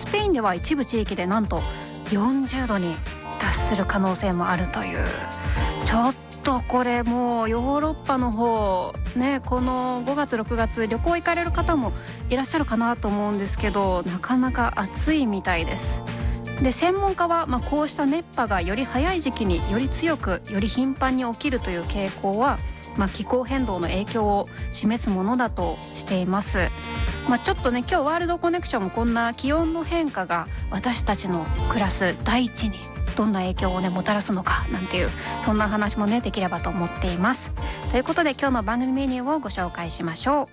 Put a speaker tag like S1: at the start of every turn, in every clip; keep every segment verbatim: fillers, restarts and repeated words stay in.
S1: ペインでは一部地域でなんとよんじゅうどに達する可能性もあるという。ちょっとこれもうヨーロッパの方ね、このごがつろくがつ旅行行かれる方もいらっしゃるかなと思うんですけど、なかなか暑いみたいです。で専門家は、まあ、こうした熱波がより早い時期により強くより頻繁に起きるという傾向は、まあ、気候変動の影響を示すものだとしています。まあ、ちょっとね今日ワールドコネクションもこんな気温の変化が私たちの暮らす大地にどんな影響をねもたらすのかなんていう、そんな話もねできればと思っています。ということで今日の番組メニューをご紹介しましょう。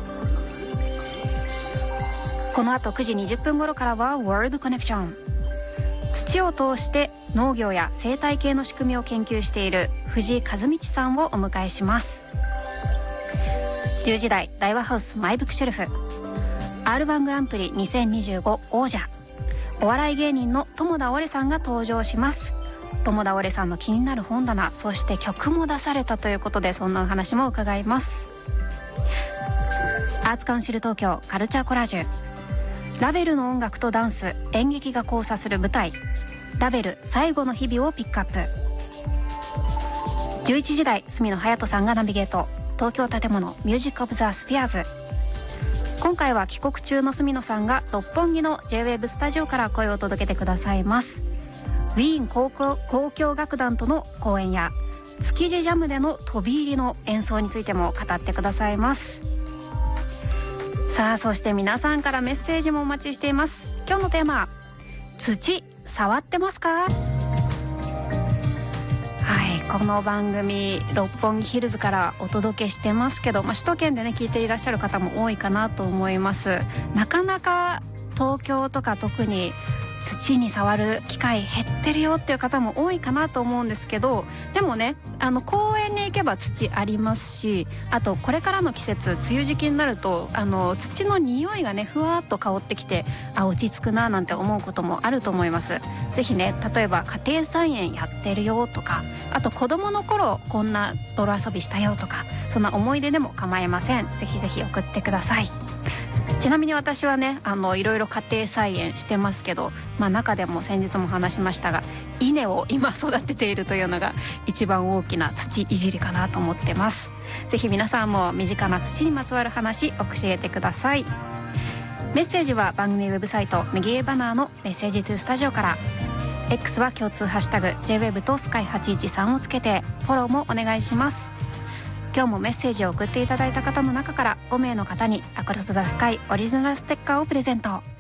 S1: この後くじにじゅっぷん頃からはワールドコネクション。土を通して農業や生態系の仕組みを研究している藤井和道さんをお迎えします。じゅうじ台大和ハウスマイブックシェルフ。 アールワン グランプリにせんにじゅうご王者、お笑い芸人の友田オレさんが登場します。友田オレさんの気になる本棚、そして曲も出されたということで、そんなお話も伺います。アーツカウンシル東京カルチャーコラージュ。ラヴェルの音楽とダンス、演劇が交差する舞台、ラヴェル最後の日々をピックアップ。じゅういちじ台住野隼人さんがナビゲート、東京建物ミュージックオブザスフィアーズ。今回は帰国中の住野さんが六本木の ジェイウェーブ スタジオから声を届けてくださいます。ウィーン交響、交響楽団との公演や築地ジャムでの飛び入りの演奏についても語ってくださいます。さあそして皆さんからメッセージもお待ちしています。今日のテーマ、土触ってますか？はい、この番組六本木ヒルズからお届けしてますけど、まあ、首都圏でね聞いていらっしゃる方も多いかなと思います。なかなか東京とか特に土に触る機会減ってるよっていう方も多いかなと思うんですけど、でもねあの公園に行けば土ありますし、あとこれからの季節梅雨時期になるとあの土の匂いがねふわっと香ってきて、あ落ち着くななんて思うこともあると思います。ぜひね例えば家庭菜園やってるよとか、あと子供の頃こんな泥遊びしたよとか、そんな思い出でも構いません。ぜひぜひ送ってください。ちなみに私はねあのいろいろ家庭菜園してますけど、まあ、中でも先日も話しましたが稲を今育てているというのが一番大きな土いじりかなと思ってます。ぜひ皆さんも身近な土にまつわる話教えてください。メッセージは番組ウェブサイト右上バナーのメッセージトゥスタジオから、 X は共通ハッシュタグ ジェイウェーブ とスカイはちいちさんをつけてフォローもお願いします。今日もメッセージを送っていただいた方の中からごめいの方にアクロスザスカイオリジナルステッカーをプレゼント。